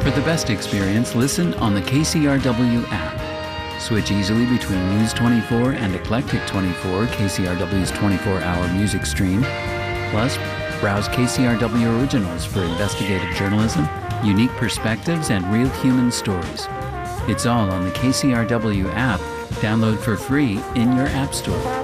For the best experience, listen on the KCRW app. Switch easily between News 24 and Eclectic 24, KCRW's 24-hour music stream. Plus, browse KCRW Originals for investigative journalism, unique perspectives, and real human stories. It's all on the KCRW app. Download for free in your app store.